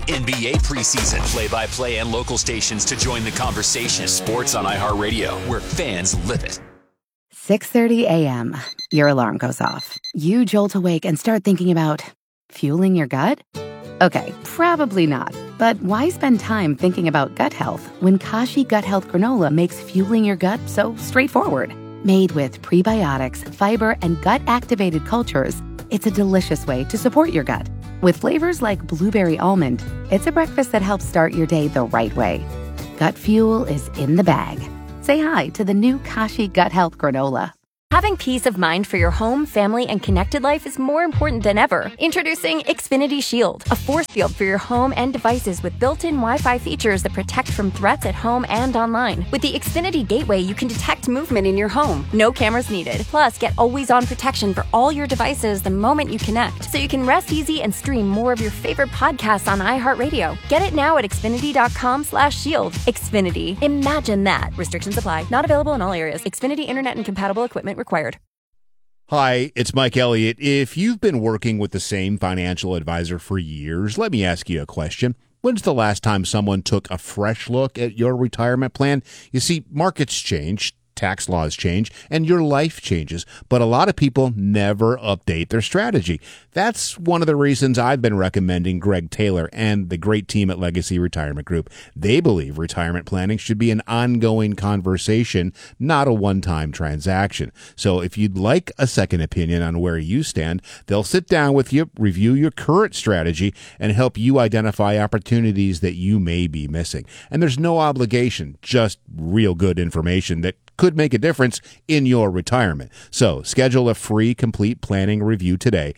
NBA preseason. Play-by-play and local stations to join the conversation. Sports on iHeartRadio, where fans live it. 6:30 a.m. Your alarm goes off. You jolt awake and start thinking about fueling your gut? Okay, probably not. But why spend time thinking about gut health when Kashi Gut Health Granola makes fueling your gut so straightforward? Made with prebiotics, fiber, and gut-activated cultures, it's a delicious way to support your gut. With flavors like blueberry almond, it's a breakfast that helps start your day the right way. Gut fuel is in the bag. Say hi to the new Kashi Gut Health Granola. Having peace of mind for your home, family, and connected life is more important than ever. Introducing Xfinity Shield, a force field for your home and devices with built-in Wi-Fi features that protect from threats at home and online. With the Xfinity Gateway, you can detect movement in your home. No cameras needed. Plus, get always-on protection for all your devices the moment you connect, so you can rest easy and stream more of your favorite podcasts on iHeartRadio. Get it now at Xfinity.com/shield. Xfinity. Imagine that. Restrictions apply. Not available in all areas. Xfinity Internet and compatible equipment required. Hi, it's Mike Elliott. If you've been working with the same financial advisor for years, let me ask you a question. When's the last time someone took a fresh look at your retirement plan? You see, markets change, tax laws change, and your life changes, but a lot of people never update their strategy. That's one of the reasons I've been recommending Greg Taylor and the great team at Legacy Retirement Group. They believe retirement planning should be an ongoing conversation, not a one-time transaction. So if you'd like a second opinion on where you stand, they'll sit down with you, review your current strategy, and help you identify opportunities that you may be missing. And there's no obligation, just real good information that could make a difference in your retirement. So schedule a free complete planning review today.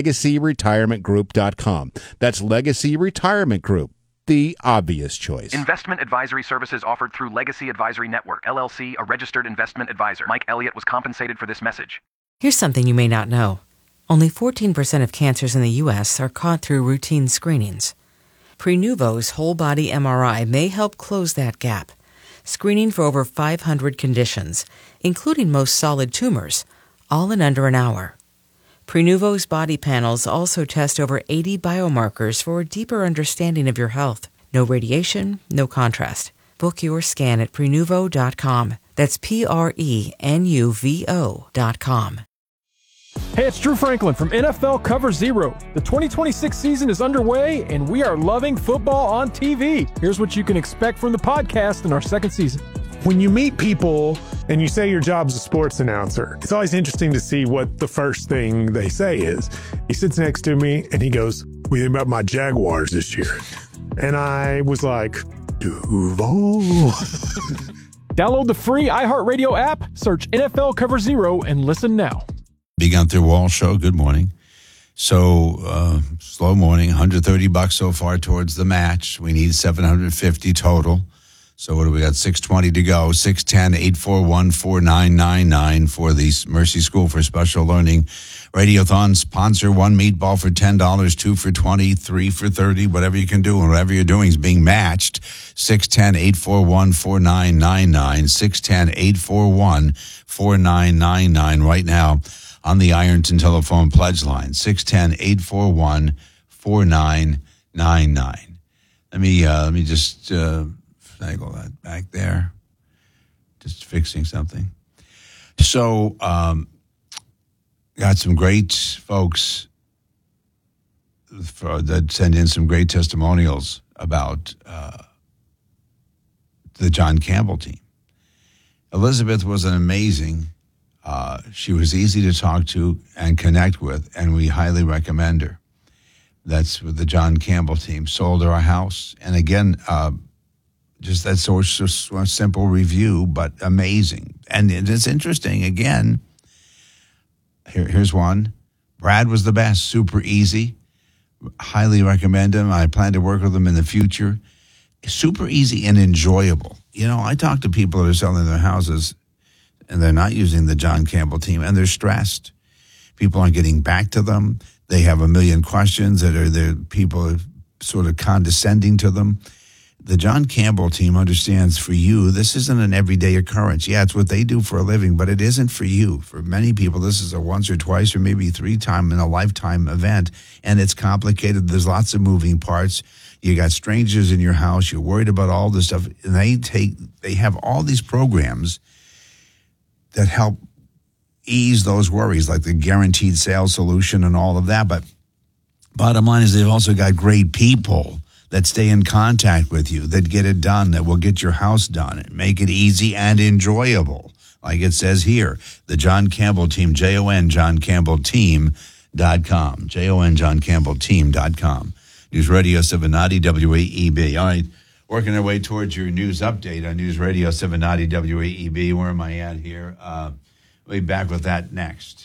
LegacyRetirementGroup.com. That's Legacy Retirement Group, the obvious choice. Investment advisory services offered through Legacy Advisory Network, LLC, a registered investment advisor. Mike Elliott was compensated for this message. Here's something you may not know. Only 14% of cancers in the U.S. are caught through routine screenings. Prenuvo's whole body MRI may help close that gap, screening for over 500 conditions, including most solid tumors, all in under an hour. Prenuvo's body panels also test over 80 biomarkers for a deeper understanding of your health. No radiation, no contrast. Book your scan at Prenuvo.com. That's Prenuvo.com. Hey, it's Drew Franklin from NFL Cover Zero. The 2026 season is underway, and we are loving football on TV. Here's what you can expect from the podcast in our second season. When you meet people and you say your job's a sports announcer, it's always interesting to see what the first thing they say is. He sits next to me and he goes, "What do you think about my Jaguars this year?" And I was like, Duval. Download the free iHeartRadio app, search NFL Cover Zero, and listen now. Big Gunther Wall Show, good morning. So, slow morning, $130 so far towards the match. We need $750 total. So what do we got? 6:20 to go. 610-841-4999 for the Mercy School for Special Learning Radiothon. Sponsor one meatball for $10, two for $20, three for $30. Whatever you can do and whatever you're doing is being matched. 610-841-4999. 610-841-4999 right now on the Ironton telephone pledge line. 610-841-4999. Let me just finagle that back there. Just fixing something. So, got some great folks that send in some great testimonials about the John Campbell team. Elizabeth was an amazing. She was easy to talk to and connect with, and we highly recommend her. That's with the John Campbell team. Sold her a house, and again, just that sort of simple review, but amazing. And it's interesting, again, here's one. Brad was the best, super easy. Highly recommend him. I plan to work with him in the future. Super easy and enjoyable. You know, I talk to people that are selling their houses, and they're not using the John Campbell team, and they're stressed. People aren't getting back to them. They have a million questions people are sort of condescending to them. The John Campbell team understands for you, this isn't an everyday occurrence. Yeah, it's what they do for a living, but it isn't for you. For many people, this is a once or twice or maybe 3 times in a lifetime event, and it's complicated. There's lots of moving parts. You got strangers in your house. You're worried about all this stuff. And they have all these programs that help ease those worries, like the guaranteed sales solution and all of that. But bottom line is they've also got great people that stay in contact with you, that get it done, that will get your house done and make it easy and enjoyable. Like it says here, the John Campbell Team, JOHNJohnCampbellTeam.com, JOHNJohnCampbellTeam.com. News Radio 790 WAEB. All right, working our way towards your news update on News Radio 790 WAEB. Where am I at here? We'll be back with that next.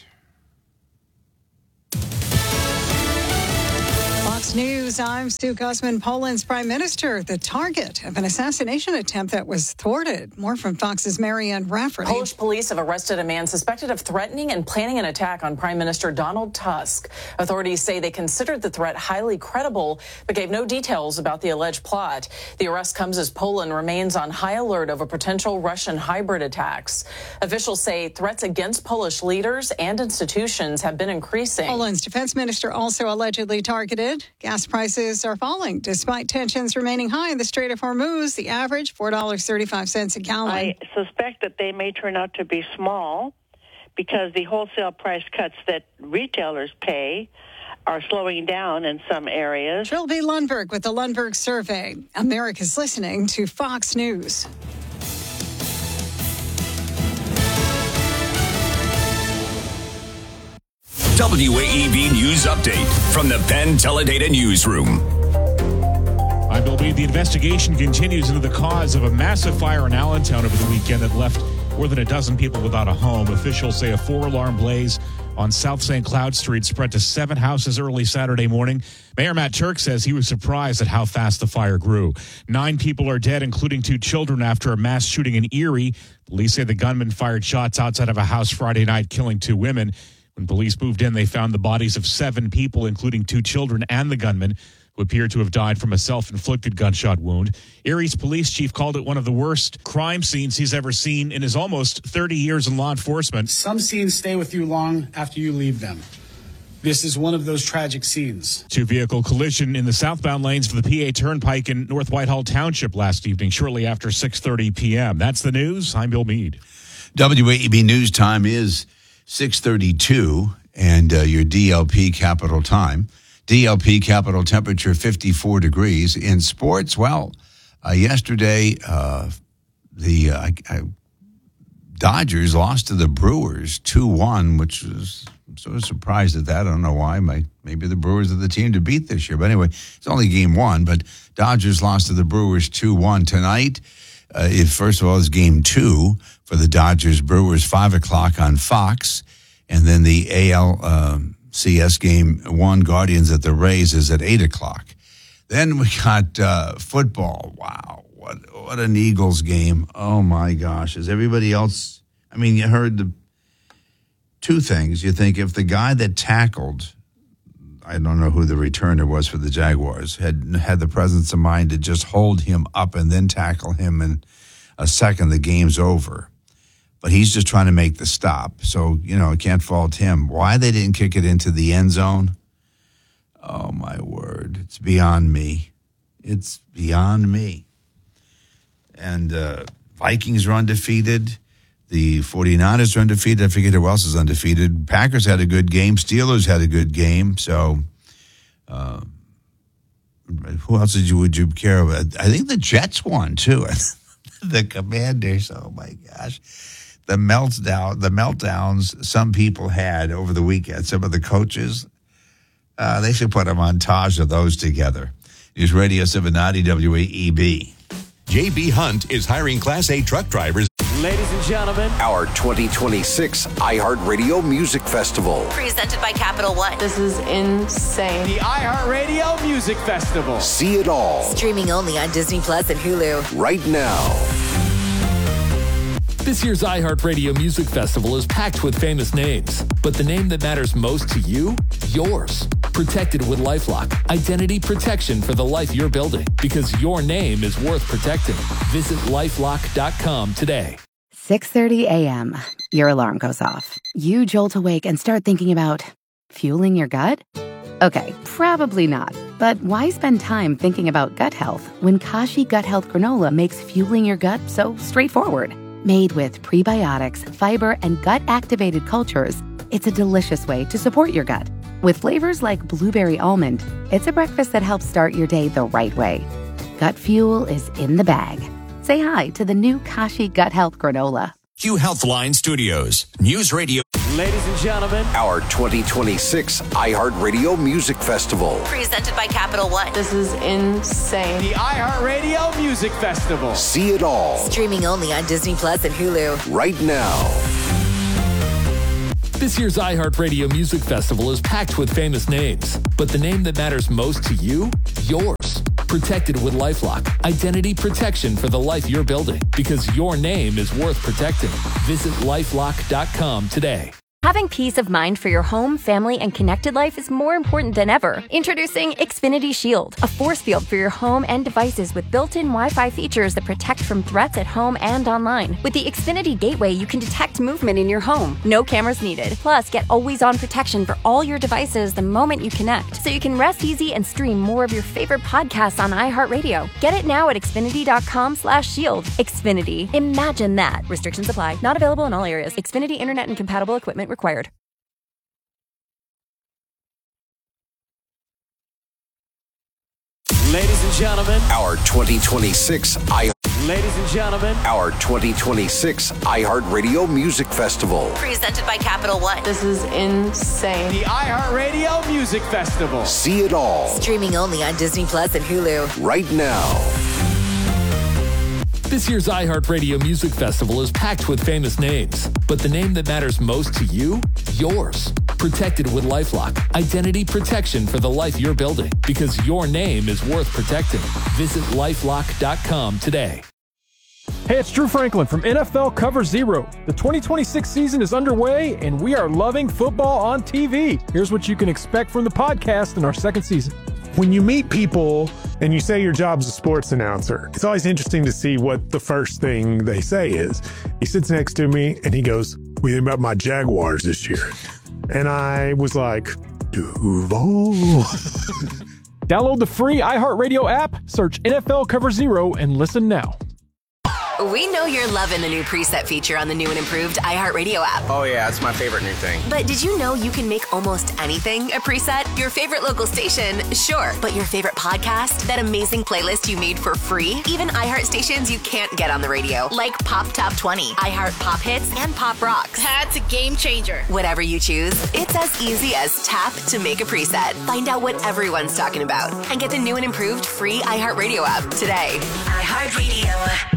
Fox News, I'm Sue Guzman. Poland's prime minister, the target of an assassination attempt that was thwarted. More from Fox's Marianne Rafferty. Polish police have arrested a man suspected of threatening and planning an attack on Prime Minister Donald Tusk. Authorities say they considered the threat highly credible, but gave no details about the alleged plot. The arrest comes as Poland remains on high alert over potential Russian hybrid attacks. Officials say threats against Polish leaders and institutions have been increasing. Poland's defense minister also allegedly targeted. Gas prices are falling despite tensions remaining high in the Strait of Hormuz. The average, $4.35 a gallon. I suspect that they may turn out to be small because the wholesale price cuts that retailers pay are slowing down in some areas. Trilby Lundberg with the Lundberg Survey. America's listening to Fox News. WAEB News Update from the Penn Teledata Newsroom. I'm Bill Meade. The investigation continues into the cause of a massive fire in Allentown over the weekend that left more than a dozen people without a home. Officials say a 4-alarm blaze on South St. Cloud Street spread to 7 houses early Saturday morning. Mayor Matt Turk says he was surprised at how fast the fire grew. 9 people are dead, including 2 children, after a mass shooting in Erie. Police say the gunman fired shots outside of a house Friday night, killing 2 women. When police moved in, they found the bodies of 7 people, including 2 children and the gunman, who appeared to have died from a self-inflicted gunshot wound. Erie's police chief called it one of the worst crime scenes he's ever seen in his almost 30 years in law enforcement. Some scenes stay with you long after you leave them. This is one of those tragic scenes. 2-vehicle collision in the southbound lanes of the PA Turnpike in North Whitehall Township last evening, shortly after 6:30 p.m. That's the news. I'm Bill Meade. WAEB News Time is 6:32, and your DLP capital time. DLP capital temperature 54 degrees. In sports, well, yesterday the Dodgers lost to the Brewers 2-1, which was I'm sort of surprised at that. I don't know why. Maybe the Brewers are the team to beat this year. But anyway, it's only game 1, but Dodgers lost to the Brewers 2-1 tonight. First of all, is game 2 for the Dodgers-Brewers, 5 o'clock on Fox. And then the ALCS game 1, Guardians at the Rays, is at 8 o'clock. Then we got football. Wow, what an Eagles game. Oh, my gosh. Is everybody else, I mean, you heard the 2 things. You think if the guy that tackled, I don't know who the returner was for the Jaguars, had the presence of mind to just hold him up and then tackle him in a second, the game's over. But he's just trying to make the stop. So, I can't fault him. Why they didn't kick it into the end zone? Oh, my word. It's beyond me. It's beyond me. And Vikings are undefeated. The 49ers are undefeated. I forget who else is undefeated. Packers had a good game. Steelers had a good game. So, who else would you care about? I think the Jets won, too. The Commanders, oh, my gosh. The meltdowns some people had over the weekend, some of the coaches, they should put a montage of those together. News Radio 790 WAEB. JB Hunt is hiring Class A truck drivers. Ladies and gentlemen, our 2026 iHeartRadio Music Festival. Presented by Capital One. This is insane. The iHeartRadio Music Festival. See it all. Streaming only on Disney Plus and Hulu. Right now. This year's iHeartRadio Music Festival is packed with famous names, but the name that matters most to you, yours. Protected with LifeLock. Identity protection for the life you're building, because your name is worth protecting. Visit LifeLock.com today. 6:30 a.m. Your alarm goes off. You jolt awake and start thinking about fueling your gut? Okay, probably not. But why spend time thinking about gut health when Kashi Gut Health Granola makes fueling your gut so straightforward? Made with prebiotics, fiber, and gut-activated cultures, it's a delicious way to support your gut. With flavors like blueberry almond, it's a breakfast that helps start your day the right way. Gut fuel is in the bag. Say hi to the new Kashi Gut Health Granola. Q Healthline Studios, News Radio. Ladies and gentlemen, our 2026 iHeartRadio Music Festival. Presented by Capital One. This is insane. The iHeartRadio Music Festival. See it all. Streaming only on Disney Plus and Hulu. Right now. This year's iHeartRadio Music Festival is packed with famous names, but the name that matters most to you, yours. Protected with LifeLock, identity protection for the life you're building, because your name is worth protecting. Visit LifeLock.com today. Having peace of mind for your home, family, and connected life is more important than ever. Introducing Xfinity Shield, a force field for your home and devices with built-in Wi-Fi features that protect from threats at home and online. With the Xfinity Gateway, you can detect movement in your home. No cameras needed. Plus, get always-on protection for all your devices the moment you connect, so you can rest easy and stream more of your favorite podcasts on iHeartRadio. Get it now at Xfinity.com/shield. Xfinity. Imagine that. Restrictions apply. Not available in all areas. Xfinity Internet and compatible equipment required. Ladies and gentlemen, our 2026 iHeartRadio Music Festival. Presented by Capital One. This is insane. The iHeartRadio Music Festival. See it all. Streaming only on Disney Plus and Hulu. Right now. This year's iHeartRadio Music Festival is packed with famous names, but the name that matters most to you, yours. Protected with LifeLock, identity protection for the life you're building, because your name is worth protecting. Visit LifeLock.com today. Hey, it's Drew Franklin from NFL Cover Zero. The 2026 season is underway, and we are loving football on TV. Here's what you can expect from the podcast in our second season. When you meet people and you say your job's a sports announcer, it's always interesting to see what the first thing they say is. He sits next to me and he goes, "What do you think about my Jaguars this year?" And I was like, Duval. Download the free iHeartRadio app, search NFL Cover Zero, and listen now. We know you're loving the new preset feature on the new and improved iHeartRadio app. Oh yeah, it's my favorite new thing. But did you know you can make almost anything a preset? Your favorite local station, sure. But your favorite podcast? That amazing playlist you made for free? Even iHeart stations you can't get on the radio, like Pop Top 20, iHeart Pop Hits, and Pop Rocks. That's a game changer. Whatever you choose, it's as easy as tap to make a preset. Find out what everyone's talking about and get the new and improved free iHeartRadio app today. iHeartRadio.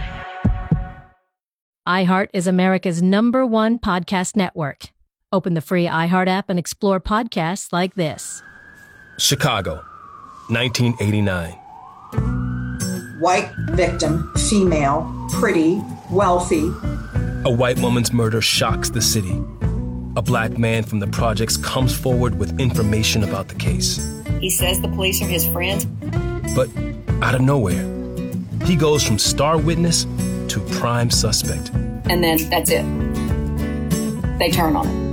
iHeart is America's #1 podcast network. Open the free iHeart app and explore podcasts like this. Chicago, 1989. White victim, female, pretty, wealthy. A white woman's murder shocks the city. A black man from the projects comes forward with information about the case. He says the police are his friends. But out of nowhere, he goes from star witness to prime suspect. And then that's it. They turn on him.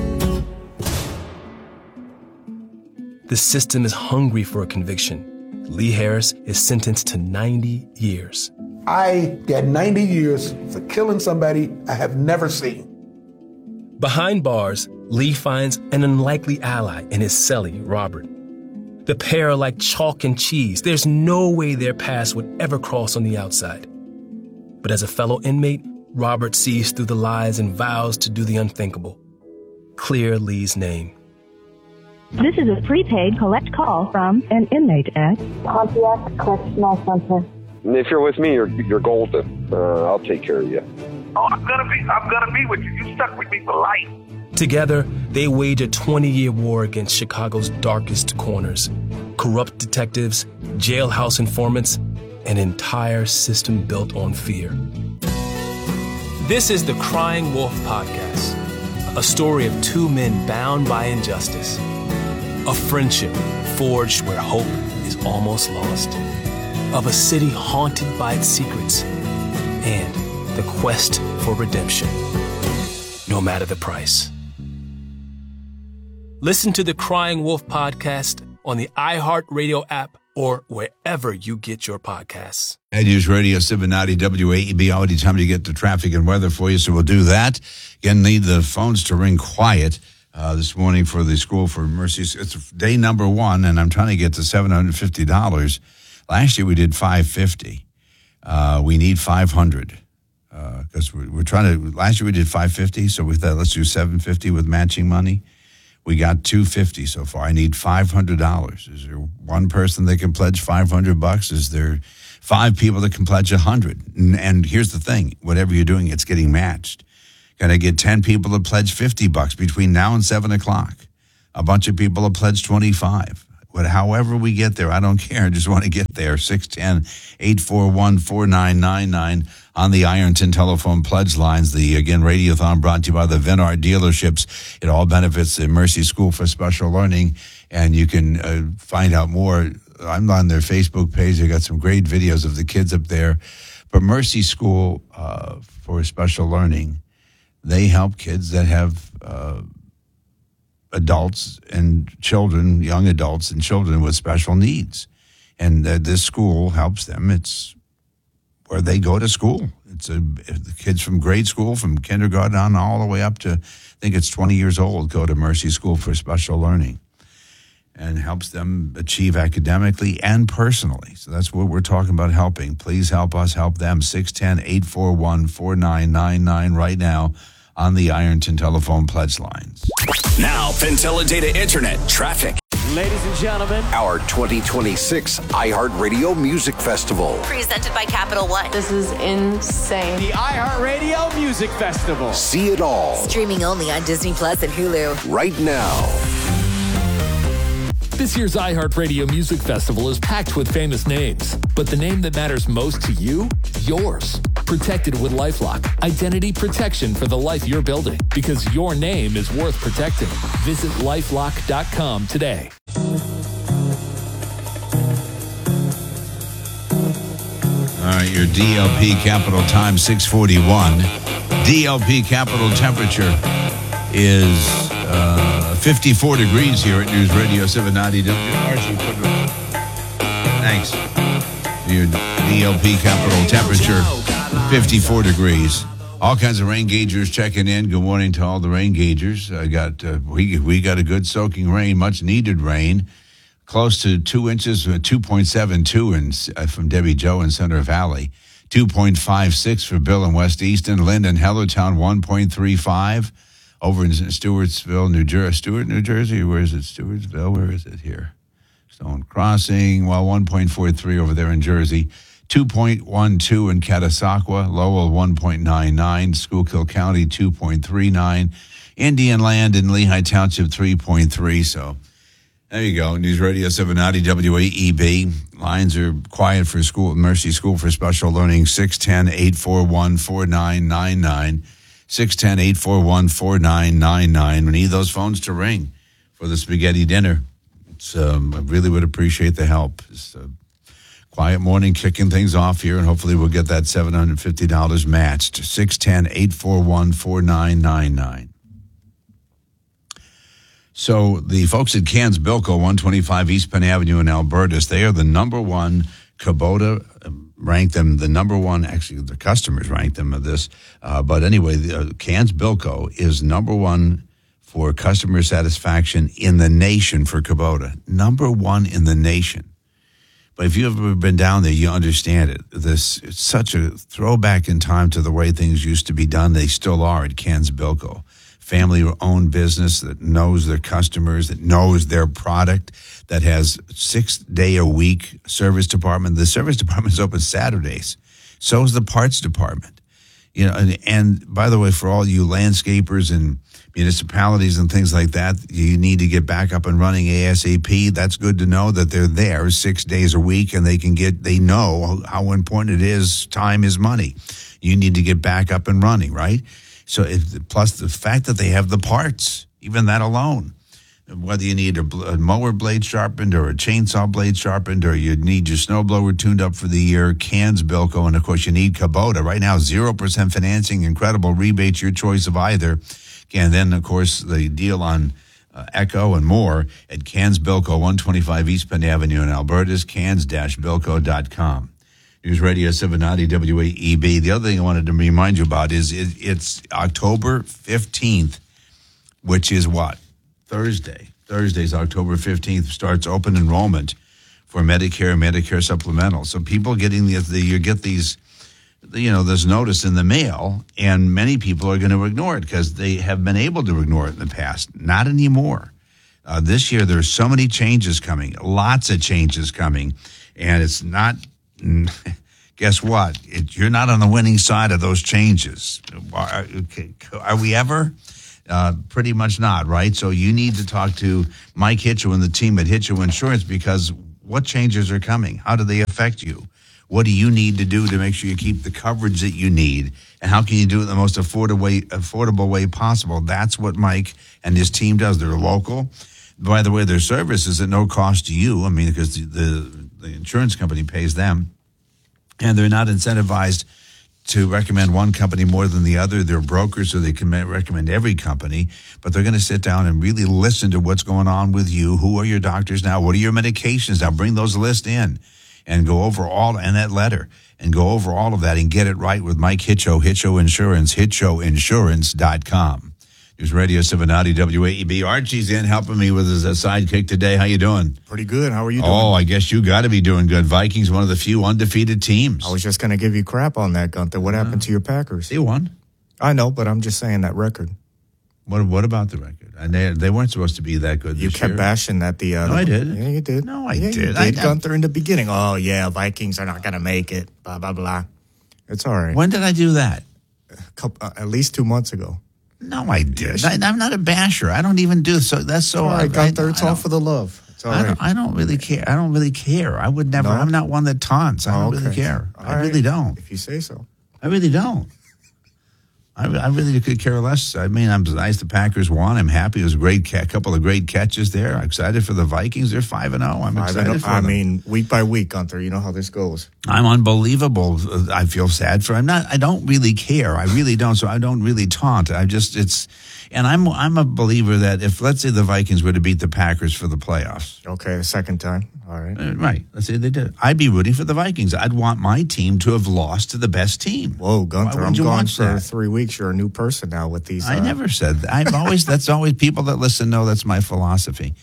The system is hungry for a conviction. Lee Harris is sentenced to 90 years. I got 90 years for killing somebody I have never seen. Behind bars, Lee finds an unlikely ally in his cellie, Robert. The pair are like chalk and cheese. There's no way their paths would ever cross on the outside. But as a fellow inmate, Robert sees through the lies and vows to do the unthinkable. Clear Lee's name. This is a prepaid collect call from an inmate at Pontiac Correctional Center. If you're with me, you're golden. I'll take care of you. Oh, I'm gonna be with you. You stuck with me for life. Together, they wage a 20-year war against Chicago's darkest corners. Corrupt detectives, jailhouse informants, an entire system built on fear. This is the Crying Wolf Podcast, a story of two men bound by injustice, a friendship forged where hope is almost lost, of a city haunted by its secrets, and the quest for redemption, no matter the price. Listen to the Crying Wolf Podcast on the iHeartRadio app, or wherever you get your podcasts. At News Radio 790 WAEB, already time to get to traffic and weather for you, so we'll do that. Again, need the phones to ring quiet this morning for the School for Mercy. It's day number 1, and I'm trying to get to $750. Last year we did $550. We need $500 because we're trying to. Last year we did $550, so we thought let's do $750 with matching money. We got $250 so far. I need $500. Is there one person that can pledge $500? Is there 5 people that can pledge $100? And here's the thing: whatever you're doing, it's getting matched. Got to get 10 people to pledge $50 between now and 7 o'clock. A bunch of people have pledged $25. But however we get there, I don't care. I just want to get there. 610-841-4999 on the Ironton telephone pledge lines. The, again, Radiothon brought to you by the Venard dealerships. It all benefits the Mercy School for Special Learning. And you can find out more. I'm on their Facebook page. They got some great videos of the kids up there. But Mercy School for Special Learning, they help kids that have adults and children, young adults and children with special needs. And this school helps them. It's where they go to school. It's the kids from grade school, from kindergarten on all the way up to, I think it's 20 years old, go to Mercy School for Special Learning, and helps them achieve academically and personally. So that's what we're talking about, helping. Please help us help them. 610-841-4999 right now on the Ironton telephone pledge lines. Now, Pentella Data Internet traffic. Ladies and gentlemen, our 2026 iHeartRadio Music Festival. Presented by Capital One. This is insane. the iHeartRadio Music Festival. See it all Streaming only on Disney Plus and Hulu. right now. This year's iHeartRadio Music Festival is packed with famous names, but the name that matters most to you, yours. Protected with LifeLock, identity protection for the life you're building, because your name is worth protecting. Visit LifeLock.com today. All right, your DLP capital time, 6:41. DLP capital temperature is 54 degrees here at News Radio 790. Thanks. Your DLP capital temperature, 54 degrees. All kinds of rain gaugers checking in. Good morning to all the rain gaugers. We got a good soaking rain, much needed rain, close to 2 inches, 2.72 from Debbie Joe in Center Valley, 2.56 for Bill in West Easton, Linden, Hellertown, 1.35 over in Stewartsville, New Jersey. Where is it? Stewartsville. Where is it here? Stone Crossing. 1.43 over there in Jersey. 2.12 in Catasauqua, Lowell 1.99, Schuylkill County 2.39, Indian Land in Lehigh Township 3.3. So there you go. News Radio 790 WAEB. Lines are quiet for Mercy School for Special Learning. 610-841-4999. 610-841-4999. We need those phones to ring for the spaghetti dinner. I really would appreciate the help. It's quiet morning, kicking things off here, and hopefully we'll get that $750 matched. 610-841-4999. So the folks at Cans Bilko, 125 East Penn Avenue in Albertus, they are the number one. Kubota ranked them the number one. Actually, the customers ranked them of this. But anyway, Cans Bilko is number one for customer satisfaction in the nation for Kubota. Number one in the nation. But if you've ever been down there, you understand it. It's such a throwback in time to the way things used to be done. They still are at Cans Bilko. Family-owned business that knows their customers, that knows their product, that has 6-day-a-week service department. The service department is open Saturdays. So is the parts department. You know, and by the way, for all you landscapers and municipalities and things like that, you need to get back up and running ASAP. That's good to know that they're there 6 days a week, and they know how important it is. Time is money. You need to get back up and running, right? So plus the fact that they have the parts, even that alone, whether you need a mower blade sharpened or a chainsaw blade sharpened, or you need your snowblower tuned up for the year, Cans Bilko, and of course you need Kubota. Right now, 0% financing, incredible rebates, your choice of either. And then, of course, the deal on Echo, and more at Cans Bilco, 125 East Penn Avenue in Alberta's cans-bilco.com. News Radio 790 WAEB. The other thing I wanted to remind you about is it's October 15th, which is what? Thursday. Thursday's October 15th starts open enrollment for Medicare and Medicare supplemental. So people getting you get these, this notice in the mail, and many people are going to ignore it because they have been able to ignore it in the past. Not anymore. This year, there's so many changes coming, lots of changes coming, and it's not. Guess what? You're not on the winning side of those changes. Are we ever? Pretty much not, right? So you need to talk to Mike Hitcho and the team at Hitcho Insurance, because what changes are coming? How do they affect you? What do you need to do to make sure you keep the coverage that you need? And how can you do it in the most affordable way possible? That's what Mike and his team does. They're local. By the way, their service is at no cost to you. I mean, because the insurance company pays them. And they're not incentivized to recommend one company more than the other. They're brokers, so they can recommend every company. But they're going to sit down and really listen to what's going on with you. Who are your doctors now? What are your medications now? Bring those lists in and go over all, and that letter, and go over all of that and get it right with Mike Hitcho, Hitcho Insurance, HitchoInsurance.com. News Radio 790 WAEB. Archie's in helping me with his sidekick today. How you doing? Pretty good. How are you doing? Oh, I guess you got to be doing good. Vikings, one of the few undefeated teams. I was just going to give you crap on that, Gunther. What happened to your Packers? They won. I know, but I'm just saying that record. What about the record? And they weren't supposed to be that good this year. You kept bashing that the... No, I did. Yeah, you did. No, I did. You did, Gunther, in the beginning. Oh, yeah, Vikings are not going to make it, blah, blah, blah. It's all right. When did I do that? At least 2 months ago. No, I did. I'm not a basher. I don't even do so. That's so. All right, Gunther, it's all for the love. It's all right. I don't really care. I don't really care. I would never. No? I'm not one that taunts. I don't really care. I really don't. If you say so. I really don't. I really could care less. I mean, I'm nice the Packers won. I'm happy. It was a great couple of great catches there. I'm excited for the Vikings. They're 5-0. I'm excited for them. I mean, week by week, Gunther, you know how this goes. I'm unbelievable. I feel sad for. I don't really care. I really don't. So I don't really taunt. And I'm a believer that if, let's say, the Vikings were to beat the Packers for the playoffs. Okay, the second time. All right. Right. Let's say they did. I'd be rooting for the Vikings. I'd want my team to have lost to the best team. Whoa, Gunther, I'm gone for 3 weeks. You're a new person now with these. I never said that. That's always people that listen know that's my philosophy.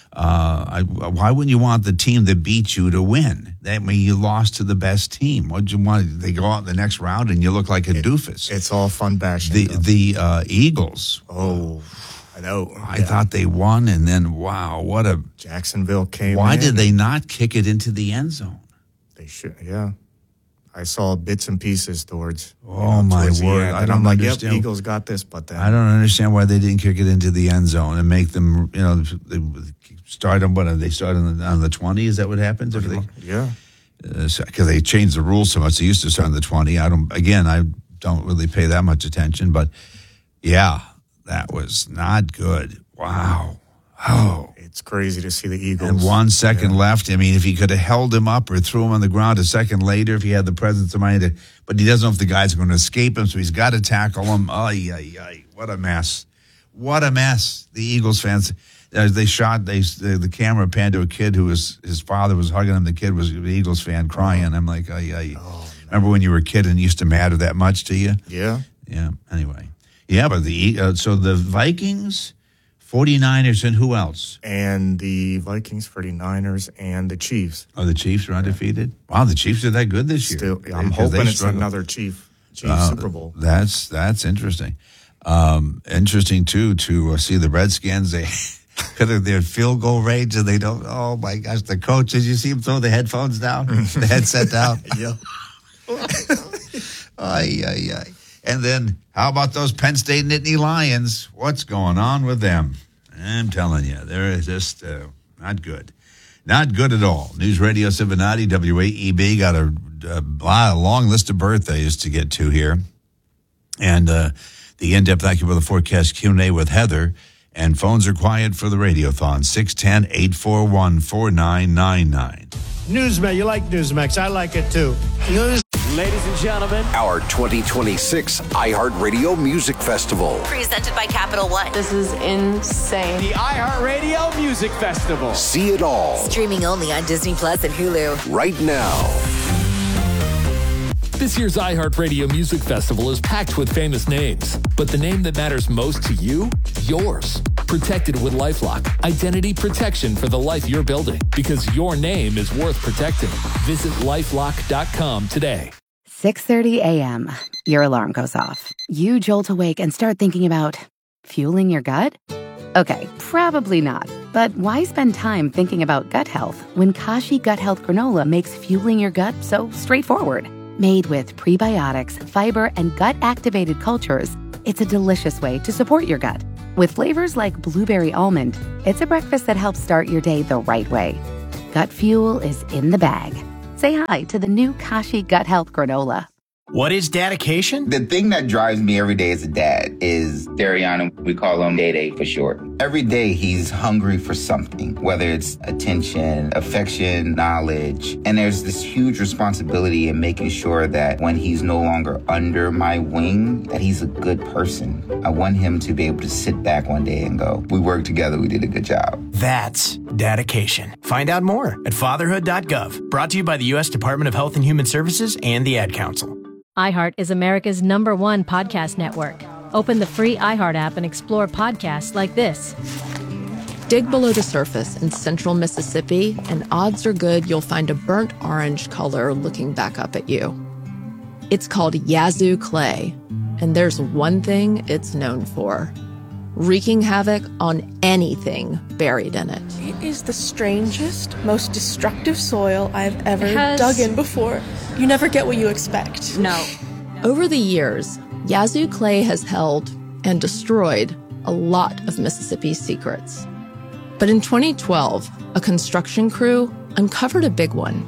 Why wouldn't you want the team that beat you to win? That means you lost to the best team. What'd you want? They go out in the next round and you look like a doofus. It's all fun bashing. The Eagles. Oh, I know. I thought they won, and then wow, what a Jacksonville came. Why did they not kick it into the end zone? They should. Yeah, I saw bits and pieces towards. My word! And I'm like, yep, Eagles got this, but then I don't understand why they didn't kick it into the end zone and make them. Start on what? They start on the 20. Is that what happens? Yeah. Because they changed the rules so much. They used to start on the 20. I don't really pay that much attention, but yeah, that was not good. Wow. Oh. It's crazy to see the Eagles. And 1 second left. I mean, if he could have held him up or threw him on the ground a second later, if he had the presence of mind, but he doesn't know if the guy's going to escape him, so he's got to tackle him. Ay. What a mess. What a mess. The Eagles fans... the camera panned to a kid who was, his father was hugging him. The kid was an Eagles fan crying. I'm like, remember when you were a kid and it used to matter that much to you? Yeah. Yeah. Anyway. Yeah, but so the Vikings, 49ers, and who else? And the Vikings, 49ers, and the Chiefs. Oh, the Chiefs are undefeated? Wow, the Chiefs are that good this year. I'm hoping it's another Chiefs Super Bowl. That's interesting. Interesting, too, to see the Redskins. Because of their field goal range, and they don't. Oh my gosh, the coach! Did you see him throw the headphones down, the headset down? Yeah. Ay. And then, how about those Penn State Nittany Lions? What's going on with them? I'm telling you, they're just not good, not good at all. News Radio 790 WAEB got a long list of birthdays to get to here, and the in-depth thank you for the forecast Q&A with Heather. And phones are quiet for the Radiothon, 610-841-4999. Newsmax, you like Newsmax. I like it, too. Ladies and gentlemen, our 2026 iHeartRadio Music Festival. Presented by Capital One. This is insane. the iHeartRadio Music Festival. See it all Streaming only on Disney Plus and Hulu. right now. This year's iHeartRadio Music Festival is packed with famous names, but the name that matters most to you, yours. Protected with LifeLock, identity protection for the life you're building, because your name is worth protecting. Visit LifeLock.com today. 6:30 a.m. Your alarm goes off. You jolt awake and start thinking about fueling your gut? Okay, probably not. But why spend time thinking about gut health when Kashi Gut Health Granola makes fueling your gut so straightforward? Made with prebiotics, fiber, and gut-activated cultures, it's a delicious way to support your gut. With flavors like blueberry almond, it's a breakfast that helps start your day the right way. Gut fuel is in the bag. Say hi to the new Kashi Gut Health Granola. What is dedication? The thing that drives me every day as a dad is Dariana. We call him Day for short. Every day he's hungry for something, whether it's attention, affection, knowledge. And there's this huge responsibility in making sure that when he's no longer under my wing, that he's a good person. I want him to be able to sit back one day and go, we worked together, we did a good job. That's dedication. Find out more at fatherhood.gov. Brought to you by the U.S. Department of Health and Human Services and the Ad Council. iHeart is America's #1 podcast network. Open the free iHeart app and explore podcasts like this. Dig below the surface in central Mississippi, and odds are good you'll find a burnt orange color looking back up at you. It's called Yazoo clay, and there's one thing it's known for: wreaking havoc on anything buried in it. It is the strangest, most destructive soil I've ever dug in before. You never get what you expect. No. Over the years, Yazoo clay has held and destroyed a lot of Mississippi's secrets. But in 2012, a construction crew uncovered a big one.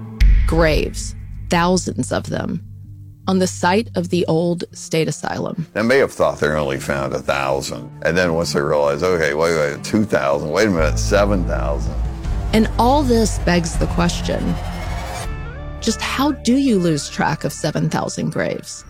Graves, thousands of them, on the site of the old state asylum. They may have thought they only found 1,000. And then once they realized, okay, wait, 2,000, wait a minute, 7,000. And all this begs the question, just how do you lose track of 7,000 graves?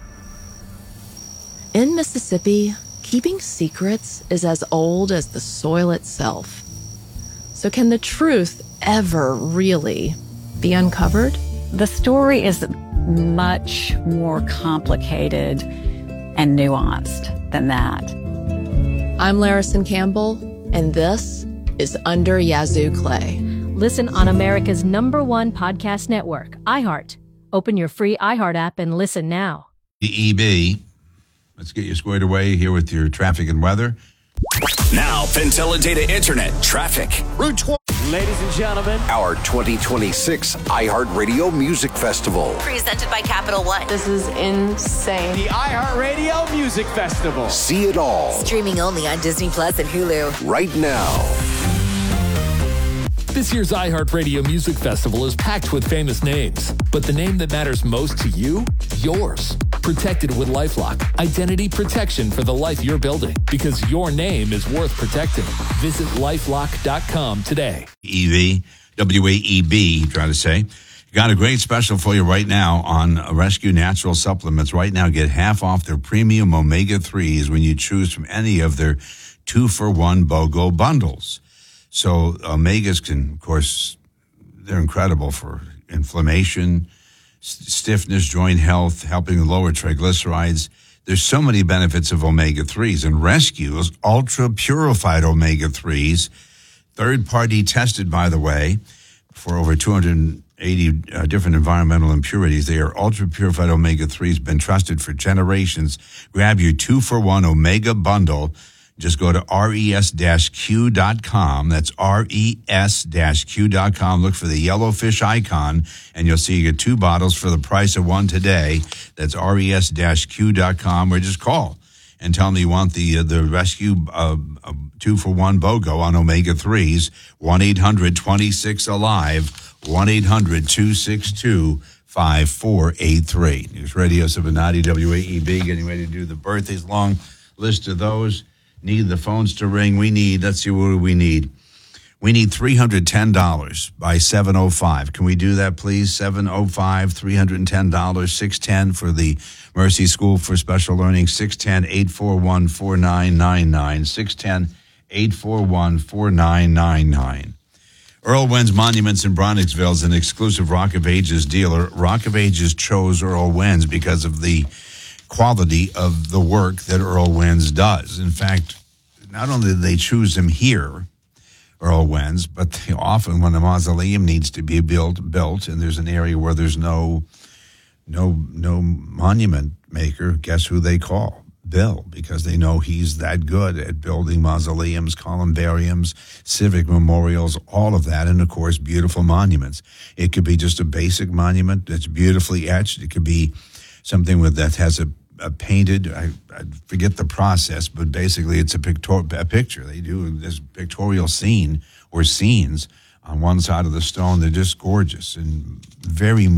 In Mississippi, keeping secrets is as old as the soil itself. So can the truth ever really be uncovered? The story is much more complicated and nuanced than that. I'm Larison Campbell, and this is Under Yazoo Clay. Listen on America's #1 podcast network, iHeart. Open your free iHeart app and listen now. The EB. Let's get you squared away here with your traffic and weather. Now, Data Internet Traffic. Route 12. Ladies and gentlemen, our 2026 iHeartRadio Music Festival. Presented by Capital One. This is insane. the iHeartRadio Music Festival. See it all Streaming only on Disney Plus and Hulu. right now. This year's iHeartRadio Music Festival is packed with famous names, but the name that matters most to you, yours. Protected with LifeLock, identity protection for the life you're building, because your name is worth protecting. Visit LifeLock.com today. EV, W-A-E-B, trying to say. Got a great special for you right now on Rescue Natural Supplements. Right now, get half off their premium omega-3s when you choose from any of their 2-for-1 BOGO bundles. So omegas can, of course, they're incredible for inflammation, stiffness, joint health, helping lower triglycerides. There's so many benefits of omega-3s, and Rescue's ultra-purified omega-3s, third-party tested, by the way, for over 280 different environmental impurities. They are ultra-purified omega-3s, been trusted for generations. Grab your 2-for-1 omega bundle. Just go to res-q.com. That's res-q.com. Look for the yellow fish icon, and you'll see you get 2 bottles for the price of 1 today. That's res-q.com, or just call and tell them you want the Rescue 2-for-1 BOGO on omega-3s. 1-800-26-ALIVE, 1-800-262-5483. News Radio Cincinnati, WAEB, getting ready to do the birthdays. Long list of those. Need the phones to ring. Let's see, what do we need? We need $310 by 7:05. Can we do that, please? 7:05, $310, 610 for the Mercy School for Special Learning, 610-841-4999, 610-841-4999. Earl Wenz Monuments in Bronxville is an exclusive Rock of Ages dealer. Rock of Ages chose Earl Wenz because of the quality of the work that Earl Wenz does. In fact, not only do they choose him here, Earl Wenz, but they often, when a mausoleum needs to be built, and there's an area where there's no monument maker, guess who they call? Bill, because they know he's that good at building mausoleums, columbariums, civic memorials, all of that, and of course, beautiful monuments. It could be just a basic monument that's beautifully etched. It could be something that has a painted, I forget the process, but basically it's a picture. They do this pictorial scene or scenes on one side of the stone. They're just gorgeous and very